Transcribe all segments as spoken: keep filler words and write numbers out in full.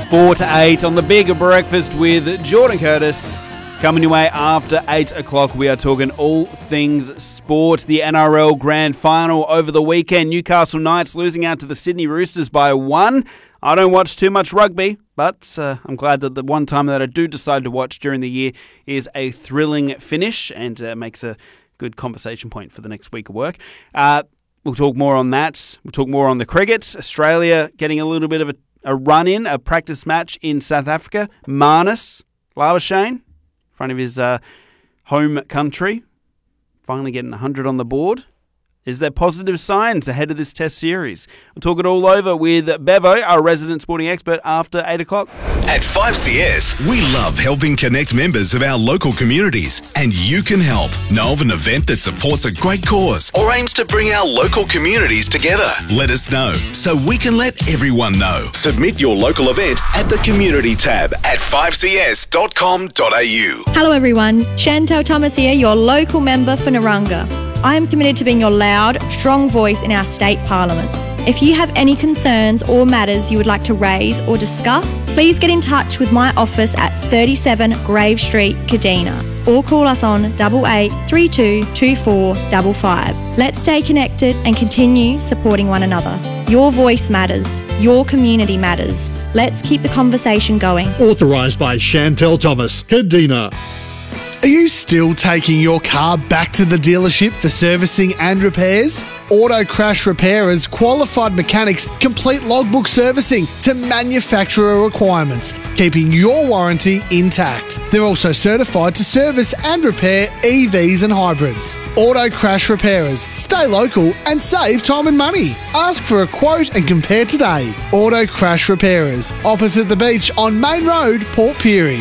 four to eight on the Big Breakfast with Jordan Curtis. Coming your way after eight o'clock, we are talking all things sport. The N R L Grand Final over the weekend. Newcastle Knights losing out to the Sydney Roosters by one. I don't watch too much rugby, but uh, I'm glad that the one time that I do decide to watch during the year is a thrilling finish and uh, makes a good conversation point for the next week of work. Uh, we'll talk more on that. We'll talk more on the cricket. Australia getting a little bit of a, a run-in, a practice match in South Africa. Marnus Labuschagne, in front of his uh, home country, finally getting one hundred on the board. Is there positive signs ahead of this test series? We'll talk it all over with Bevo, our resident sporting expert, after eight o'clock. At five C S, we love helping connect members of our local communities, and you can help. Know of an event that supports a great cause or aims to bring our local communities together? Let us know so we can let everyone know. Submit your local event at the Community tab at five c s dot com dot a u. Hello everyone, Chantel Thomas here, your local member for Naranga. I am committed to being your loud, strong voice in our state parliament. If you have any concerns or matters you would like to raise or discuss, please get in touch with my office at thirty-seven Grave Street, Kadina, or call us on eight eight three two two four five five. Let's stay connected and continue supporting one another. Your voice matters. Your community matters. Let's keep the conversation going. Authorised by Chantel Thomas, Kadina. Are you still taking your car back to the dealership for servicing and repairs? Auto Crash Repairers qualified mechanics complete logbook servicing to manufacturer requirements, keeping your warranty intact. They're also certified to service and repair E Vs and hybrids. Auto Crash Repairers. Stay local and save time and money. Ask for a quote and compare today. Auto Crash Repairers, opposite the beach on Main Road, Port Pirie.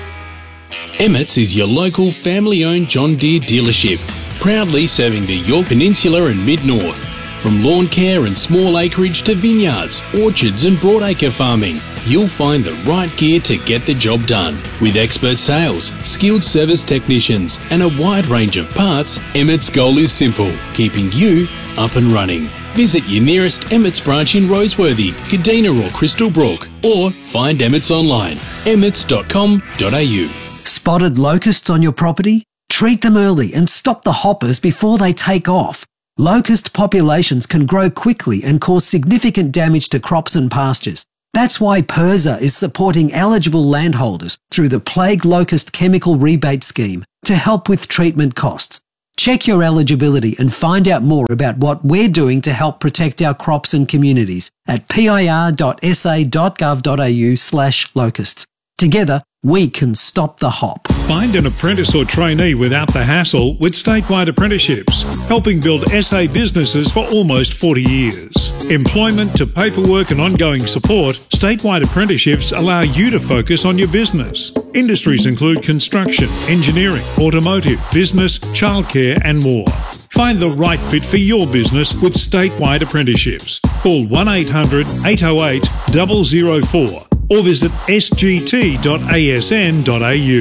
Emmett's is your local family-owned John Deere dealership, proudly serving the Yorke Peninsula and Mid-North. From lawn care and small acreage to vineyards, orchards and broadacre farming, you'll find the right gear to get the job done. With expert sales, skilled service technicians and a wide range of parts, Emmett's goal is simple, keeping you up and running. Visit your nearest Emmett's branch in Roseworthy, Kadina or Crystal Brook, or find Emmett's online, emmets dot com dot a u. Spotted locusts on your property? Treat them early and stop the hoppers before they take off. Locust populations can grow quickly and cause significant damage to crops and pastures. That's why PIRSA is supporting eligible landholders through the Plague Locust Chemical Rebate Scheme to help with treatment costs. Check your eligibility and find out more about what we're doing to help protect our crops and communities at pir dot s a dot gov dot a u slash locusts. Together, we can stop the hop. Find an apprentice or trainee without the hassle with statewide apprenticeships, helping build S A businesses for almost forty years. Employment to paperwork and ongoing support, statewide apprenticeships allow you to focus on your business. Industries include construction, engineering, automotive, business, childcare and more. Find the right fit for your business with statewide apprenticeships. Call one eight hundred eight oh eight zero zero four or visit s g t dot a s n dot a u.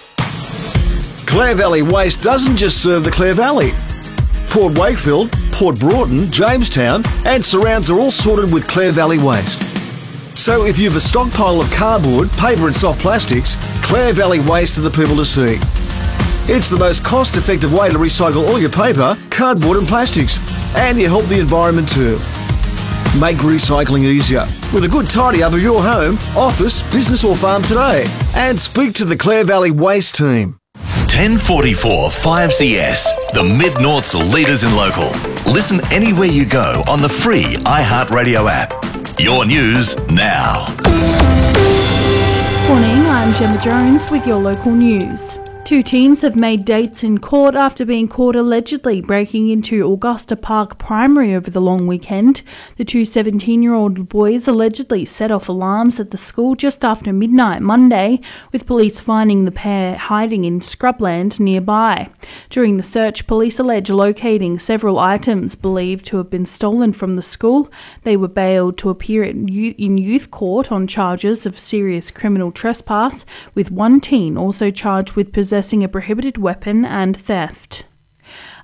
Clare Valley Waste doesn't just serve the Clare Valley. Port Wakefield, Port Broughton, Jamestown and surrounds are all sorted with Clare Valley Waste. So if you have a stockpile of cardboard, paper and soft plastics, Clare Valley Waste are the people to see. It's the most cost-effective way to recycle all your paper, cardboard and plastics, and you help the environment too. Make recycling easier with a good tidy up of your home, office, business or farm today, and speak to the Clare Valley Waste team. ten forty-four five C S, the Mid-North's leaders in local. Listen anywhere you go on the free iHeartRadio app. Your news now. Morning, I'm Gemma Jones with your local news. Two teams have made dates in court after being caught allegedly breaking into Augusta Park Primary over the long weekend. The two seventeen-year-old boys allegedly set off alarms at the school just after midnight Monday, with police finding the pair hiding in scrubland nearby. During the search, police allege locating several items believed to have been stolen from the school. They were bailed to appear in youth court on charges of serious criminal trespass, with one teen also charged with possessing a prohibited weapon and theft.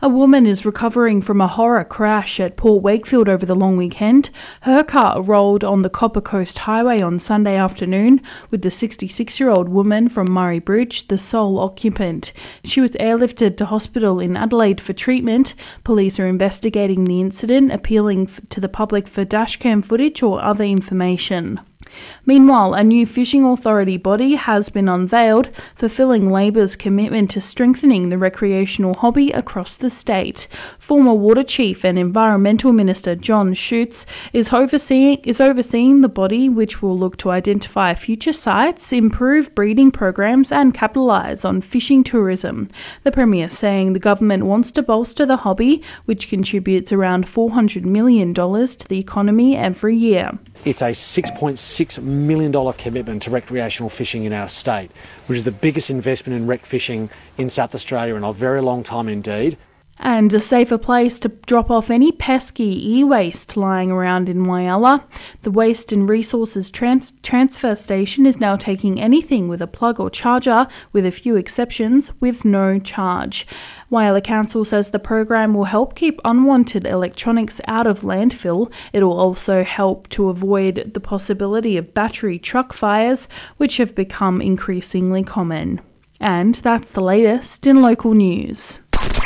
A woman is recovering from a horror crash at Port Wakefield over the long weekend. Her car rolled on the Copper Coast Highway on Sunday afternoon, with the sixty-six-year-old woman from Murray Bridge the sole occupant. She was airlifted to hospital in Adelaide for treatment. Police are investigating the incident, appealing to the public for dashcam footage or other information. Meanwhile, a new fishing authority body has been unveiled, fulfilling Labor's commitment to strengthening the recreational hobby across the state. Former Water Chief and Environmental Minister John Schutz is overseeing, is overseeing the body, which will look to identify future sites, improve breeding programs and capitalise on fishing tourism. The Premier saying the government wants to bolster the hobby, which contributes around four hundred million dollars to the economy every year. It's a six point six million dollars commitment to recreational fishing in our state, which is the biggest investment in rec fishing in South Australia in a very long time indeed. And a safer place to drop off any pesky e-waste lying around in Whyalla. The Waste and Resources Trans- Transfer Station is now taking anything with a plug or charger, with a few exceptions, with no charge. Whyalla Council says the program will help keep unwanted electronics out of landfill. It will also help to avoid the possibility of battery truck fires, which have become increasingly common. And that's the latest in local news.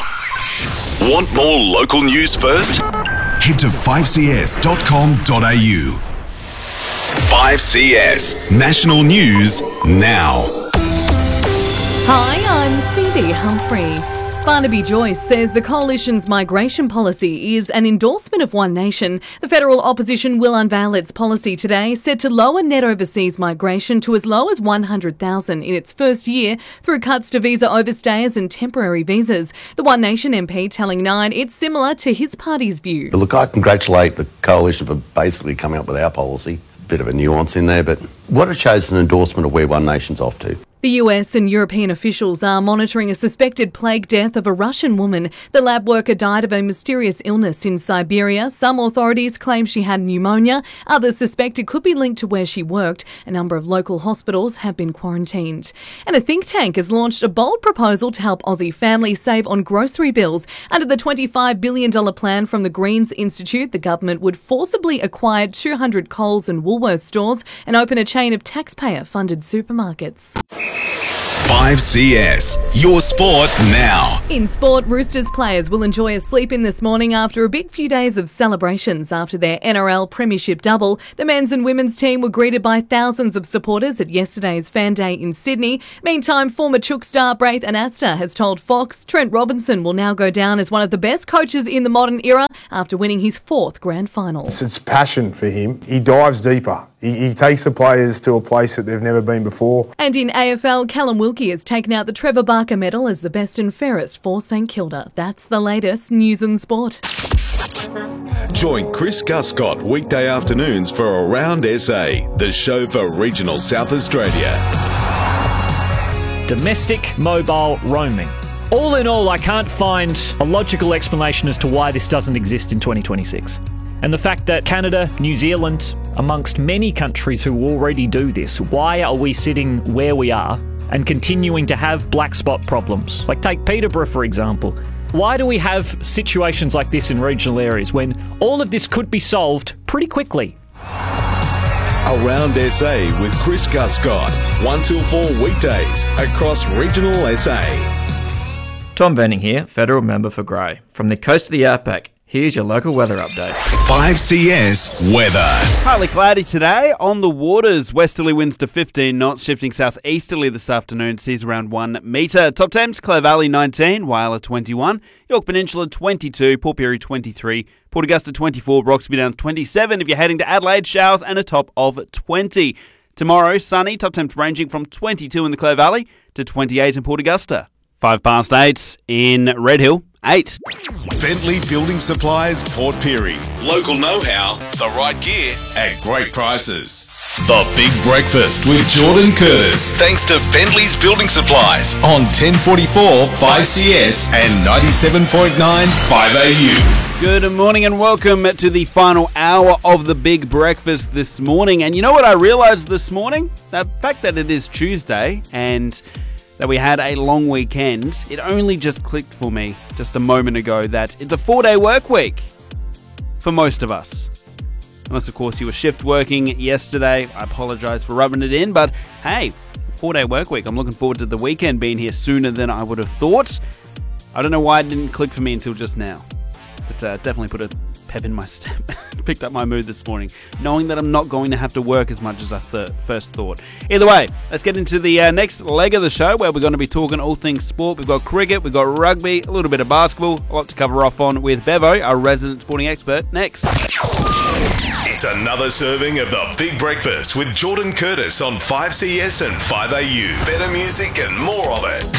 Want more local news first? Head to five c s dot com dot a u. five C S National News Now. Hi, I'm Phoebe Humphrey. Barnaby Joyce says the Coalition's migration policy is an endorsement of One Nation. The federal opposition will unveil its policy today, set to lower net overseas migration to as low as one hundred thousand in its first year through cuts to visa overstayers and temporary visas. The One Nation M P telling Nine it's similar to his party's view. Look, I congratulate the Coalition for basically coming up with our policy. Bit of a nuance in there, but what it shows is an endorsement of where One Nation's off to. The U S and European officials are monitoring a suspected plague death of a Russian woman. The lab worker died of a mysterious illness in Siberia. Some authorities claim she had pneumonia. Others suspect it could be linked to where she worked. A number of local hospitals have been quarantined. And a think tank has launched a bold proposal to help Aussie families save on grocery bills. Under the twenty-five billion dollars plan from the Greens Institute, the government would forcibly acquire two hundred Coles and Woolworths stores and open a chain of taxpayer-funded supermarkets. five C S, your sport now. In sport, Roosters players will enjoy a sleep in this morning after a big few days of celebrations after their N R L Premiership double. The men's and women's team were greeted by thousands of supporters at yesterday's Fan Day in Sydney. Meantime, former Chook star Braith Anasta has told Fox Trent Robinson will now go down as one of the best coaches in the modern era after winning his fourth grand final. It's, it's passion for him. He dives deeper. He, he takes the players to a place that they've never been before. And in A F L, Callum Wilkie has taken out the Trevor Barker medal as the best and fairest for St Kilda. That's the latest news and sport. Join Chris Guscott weekday afternoons for Around S A, the show for regional South Australia. Domestic mobile roaming. All in all, I can't find a logical explanation as to why this doesn't exist in twenty twenty-six. And the fact that Canada, New Zealand, amongst many countries who already do this, why are we sitting where we are and continuing to have black spot problems? Like take Peterborough, for example. Why do we have situations like this in regional areas when all of this could be solved pretty quickly? Around S A with Chris Guscott, one till four weekdays across regional S A. Tom Venning here, Federal Member for Grey. From the coast of the Outback, here's your local weather update. five C S weather. Partly cloudy today on the waters. Westerly winds to fifteen knots, shifting southeasterly this afternoon. Seas around one metre. Top temps, Clare Valley nineteen, Whyalla twenty-one, York Peninsula twenty-two, Port Pirie twenty-three, Port Augusta twenty-four, Roxby Downs twenty-seven. If you're heading to Adelaide, showers and a top of twenty. Tomorrow, sunny, top temps ranging from twenty-two in the Clare Valley to twenty-eight in Port Augusta. Five past eight in Red Hill. Eight. Bentley Building Supplies, Port Pirie. Local know-how, the right gear at great prices. The Big Breakfast with Jordan Curtis. Thanks to Bentley's Building Supplies on ten forty-four five C S and ninety-seven point nine five A U. Good morning and welcome to the final hour of the Big Breakfast this morning. And you know what I realised this morning? The fact that it is Tuesday and that we had a long weekend, it only just clicked for me just a moment ago that it's a four-day work week for most of us. Unless, of course, you were shift working yesterday. I apologise for rubbing it in, but hey, four-day work week. I'm looking forward to the weekend being here sooner than I would have thought. I don't know why it didn't click for me until just now, but uh, definitely put a pep in my step. Picked up my mood this morning, knowing that I'm not going to have to work as much as I th- first thought. Either way, let's get into the uh, next leg of the show where we're going to be talking all things sport. We've got cricket, we've got rugby, a little bit of basketball, a lot to cover off on with Bevo, our resident sporting expert, next. It's another serving of the Big Breakfast with Jordan Curtis on five C S and five A U. Better music and more of it.